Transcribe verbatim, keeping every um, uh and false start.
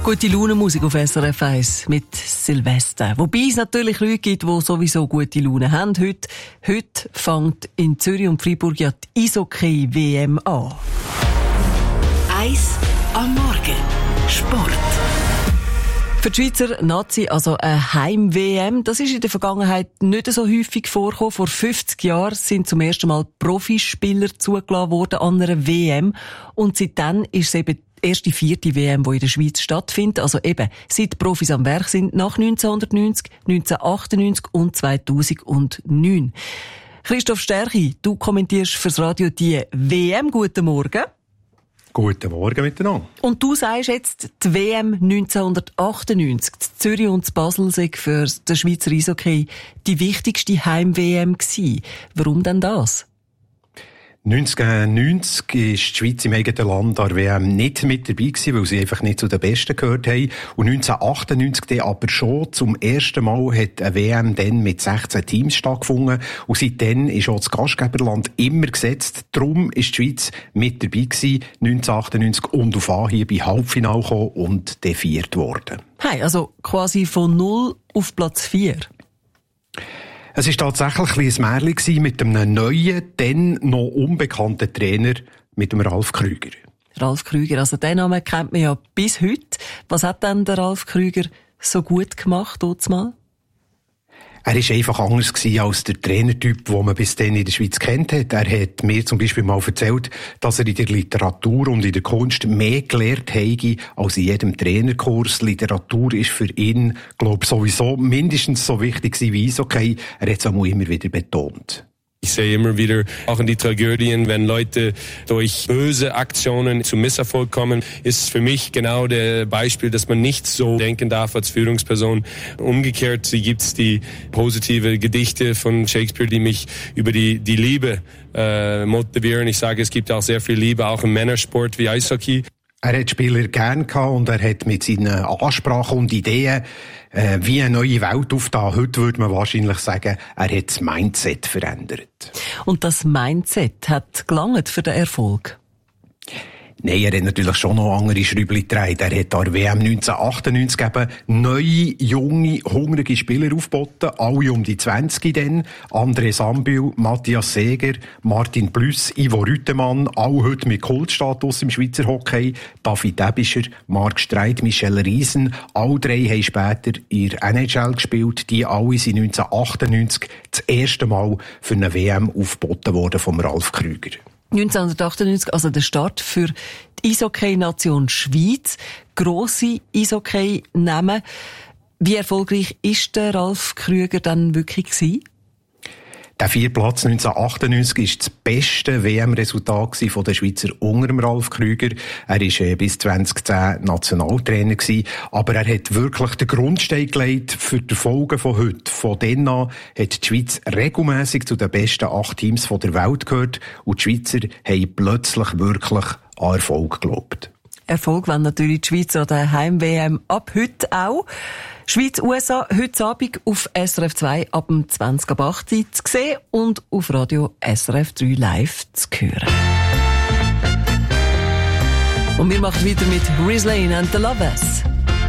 Gute Laune-Musik auf S R F eins mit Silvester. Wobei es natürlich Leute gibt, die sowieso gute Laune haben. Heute, heute fängt in Zürich und Freiburg ja die Eishockey-W M an. Eis am Morgen. Sport. Für die Schweizer Nazi, also eine Heim-W M, das ist in der Vergangenheit nicht so häufig vorgekommen. Vor fünfzig Jahren sind zum ersten Mal Profispieler zugelassen worden an einer W M. Und seitdem ist es eben die erste vierte W M, die in der Schweiz stattfindet. Also eben, seit die Profis am Werk sind, nach neunzehnhundertneunzig, neunzehnhundertachtundneunzig und zweitausendneun. Christoph Stärchi, du kommentierst fürs Radio die W M. Guten Morgen. Guten Morgen miteinander. Und du sagst jetzt, die W M neunzehnhundertachtundneunzig, die Zürich und die Basel sei für den Schweizer Eishockey die wichtigste Heim-W M gewesen. Warum denn das? neunzehnhundertneunzig ist die Schweiz im eigenen Land an der W M nicht mit dabei gewesen, weil sie einfach nicht zu den Besten gehört haben. Und neunzehnhundertachtundneunzig dann aber schon zum ersten Mal hat eine W M dann mit sechzehn Teams stattgefunden. Und seitdem ist auch das Gastgeberland immer gesetzt. Darum ist die Schweiz mit dabei gewesen, neunzehnhundertachtundneunzig, und auf Anhieb im Halbfinale gekommen und dann viert worden. Hey, also quasi von null auf Platz vier. Es war tatsächlich ein Märchen mit einem neuen, dann noch unbekannten Trainer, mit dem Ralf Krüger. Ralf Krüger, also den Namen kennt man ja bis heute. Was hat denn der Ralf Krüger so gut gemacht, dort mal? Er war einfach anders gewesen als der Trainertyp, den man bis dann in der Schweiz kennt hat. Er hat mir zum Beispiel mal erzählt, dass er in der Literatur und in der Kunst mehr gelernt habe als in jedem Trainerkurs. Literatur ist für ihn, glaube ich, sowieso mindestens so wichtig wie Eishockey. Er hat es auch immer wieder betont. Ich sehe immer wieder, auch in die Tragödien, wenn Leute durch böse Aktionen zum Misserfolg kommen, ist für mich genau der Beispiel, dass man nicht so denken darf als Führungsperson. Umgekehrt gibt es die positive Gedichte von Shakespeare, die mich über die, die Liebe äh, motivieren. Ich sage, es gibt auch sehr viel Liebe, auch im Männersport wie Eishockey. Er hat Spieler gern gehabt und er hat mit seinen Ansprachen und Ideen äh, wie eine neue Welt aufgetan. Heute würde man wahrscheinlich sagen, er hat das Mindset verändert. Und das Mindset hat gelangt für den Erfolg? Nein, er hat natürlich schon noch andere Schräubchen gedreht. Er hat an der W M neunzehnhundertachtundneunzig eben neue, junge, hungrige Spieler aufgeboten. Alle um die zwanzig dann. André Sambühl, Matthias Seger, Martin Plüss, Ivo Rüttemann. Alle heute mit Kultstatus im Schweizer Hockey. David Ebischer, Marc Streit, Michel Riesen. Alle drei haben später in der N H L gespielt. Die alle sind neunzehnhundertachtundneunzig das erste Mal für eine W M aufgeboten worden vom Ralf Krüger. neunzehnhundertachtundneunzig, also der Start für die Eishockey-Nation Schweiz. Grosse Eishockey-Namen. Wie erfolgreich ist der Ralf Krüger dann wirklich gewesen? Der Vierplatz neunzehnhundertachtundneunzig war das beste W M-Resultat von den Schweizer unter dem Ralf Krüger. Er war äh, bis zweitausendzehn Nationaltrainer gewesen, aber er hat wirklich den Grundstein gelegt für die Folgen von heute. Von dann an hat die Schweiz regelmässig zu den besten acht Teams der Welt gehört und die Schweizer haben plötzlich wirklich an Erfolg geglaubt. Erfolg wenn natürlich die Schweiz an der Heim-W M ab heute auch. Schweiz-U S A heute Abend auf S R F zwei ab dem zwanzig ab acht zu sehen und auf Radio S R F drei live zu hören. Und wir machen weiter mit Rislane and the Lovers.